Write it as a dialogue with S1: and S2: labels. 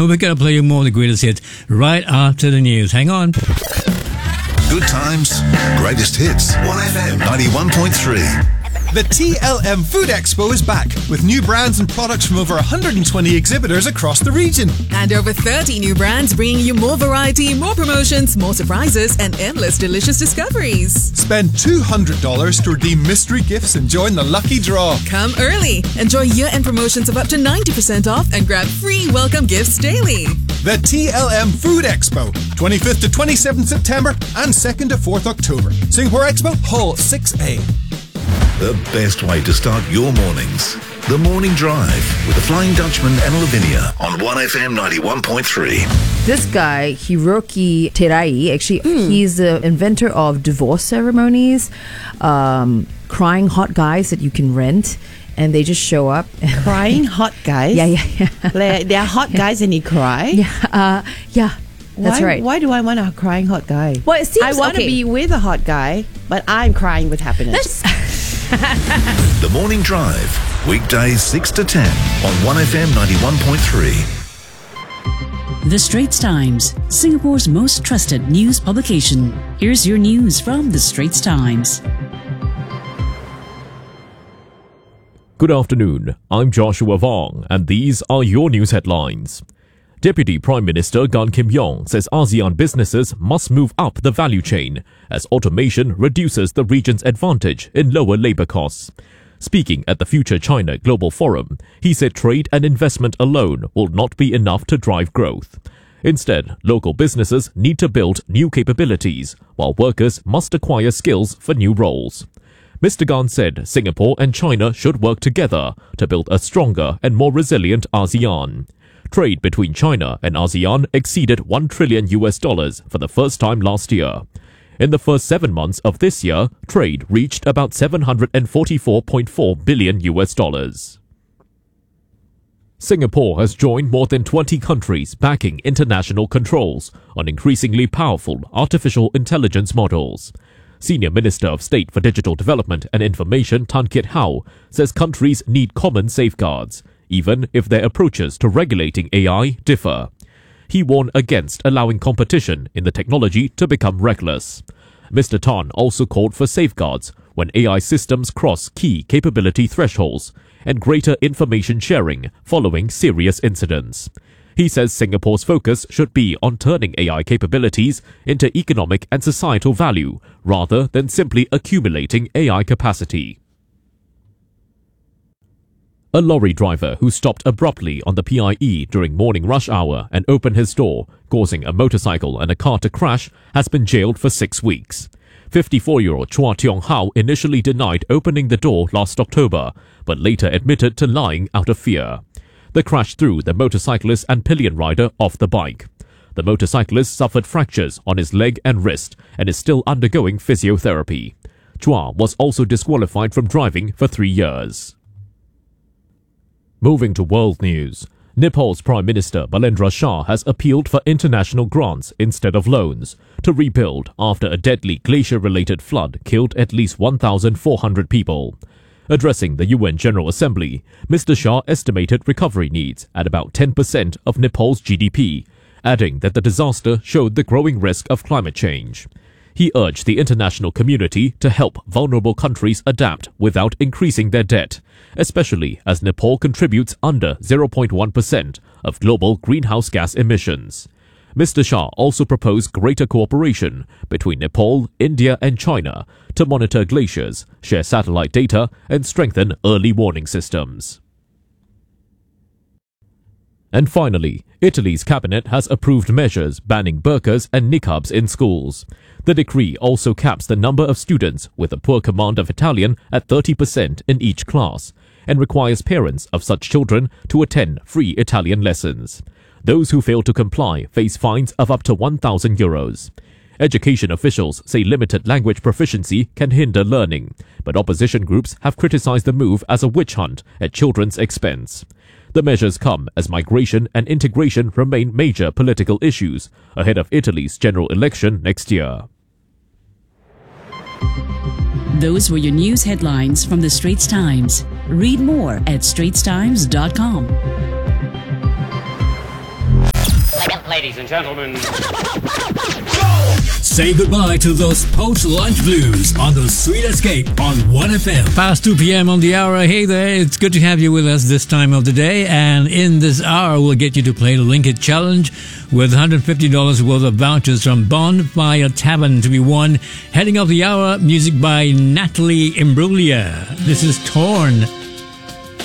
S1: and we're going to play you more of the greatest hits right after the news. Hang on.
S2: Good times, greatest hits. 1FM 91.3.
S3: The TLM Food Expo is back with new brands and products from over 120 exhibitors across the region.
S4: And over 30 new brands bringing you more variety, more promotions, more surprises, and endless delicious discoveries.
S3: Spend $200 to redeem mystery gifts and join the lucky draw.
S4: Come early. Enjoy year-end promotions of up to 90% off and grab free welcome gifts daily.
S3: The TLM Food Expo, 25th to 27th September and 2nd to 4th October. Singapore Expo, Hall 6A.
S2: The best way to start your mornings. The Morning Drive with the Flying Dutchman and Lavinia on 1FM 91.3.
S5: This guy, Hiroki Terai, actually, he's the inventor of divorce ceremonies, crying hot guys that you can rent, and they just show up.
S6: Crying hot guys?
S5: Yeah.
S6: Like, they're hot guys and they cry?
S5: Yeah. That's right.
S6: Why do I want a crying hot guy?
S5: Well, it seems
S6: I want to be with a hot guy, but I'm crying with happiness.
S2: The Morning Drive, weekdays 6 to 10 on 1FM 91.3.
S7: The Straits Times, Singapore's most trusted news publication. Here's your news from The Straits Times.
S8: Good afternoon, I'm Joshua Vong, and these are your news headlines. Deputy Prime Minister Gan Kim Yong says ASEAN businesses must move up the value chain as automation reduces the region's advantage in lower labour costs. Speaking at the Future China Global Forum, he said trade and investment alone will not be enough to drive growth. Instead, local businesses need to build new capabilities, while workers must acquire skills for new roles. Mr. Gan said Singapore and China should work together to build a stronger and more resilient ASEAN. Trade between China and ASEAN exceeded $1 trillion for the first time last year. In the first 7 months of this year, trade reached about $744.4 billion. Singapore has joined more than 20 countries backing international controls on increasingly powerful artificial intelligence models. Senior Minister of State for Digital Development and Information Tan Kiat Hau says countries need common safeguards, even if their approaches to regulating AI differ. He warned against allowing competition in the technology to become reckless. Mr. Tan also called for safeguards when AI systems cross key capability thresholds and greater information sharing following serious incidents. He says Singapore's focus should be on turning AI capabilities into economic and societal value rather than simply accumulating AI capacity. A lorry driver who stopped abruptly on the PIE during morning rush hour and opened his door, causing a motorcycle and a car to crash, has been jailed for 6 weeks. 54-year-old Chua Tiong Hao initially denied opening the door last October, but later admitted to lying out of fear. The crash threw the motorcyclist and pillion rider off the bike. The motorcyclist suffered fractures on his leg and wrist and is still undergoing physiotherapy. Chua was also disqualified from driving for 3 years. Moving to world news, Nepal's Prime Minister Balendra Shah has appealed for international grants instead of loans to rebuild after a deadly glacier-related flood killed at least 1,400 people. Addressing the UN General Assembly, Mr. Shah estimated recovery needs at about 10% of Nepal's GDP, adding that the disaster showed the growing risk of climate change. He urged the international community to help vulnerable countries adapt without increasing their debt, especially as Nepal contributes under 0.1% of global greenhouse gas emissions. Mr. Shah also proposed greater cooperation between Nepal, India and China to monitor glaciers, share satellite data and strengthen early warning systems. And finally, Italy's cabinet has approved measures banning burqas and niqabs in schools. The decree also caps the number of students with a poor command of Italian at 30% in each class, and requires parents of such children to attend free Italian lessons. Those who fail to comply face fines of up to €1,000. Education officials say limited language proficiency can hinder learning, but opposition groups have criticized the move as a witch hunt at children's expense. The measures come as migration and integration remain major political issues ahead of Italy's general election next year.
S7: Those were your news headlines from The Straits Times. Read more at straitstimes.com.
S9: ladies and gentlemen.
S1: Say goodbye to those post-lunch blues on the Sweet Escape on 1FM. Past 2 p.m. on the hour. Hey there, it's good to have you with us this time of the day. And in this hour, we'll get you to play the Link It Challenge with $150 worth of vouchers from Bonfire Tavern to be won. Heading off the hour, music by Natalie Imbruglia. This is Torn.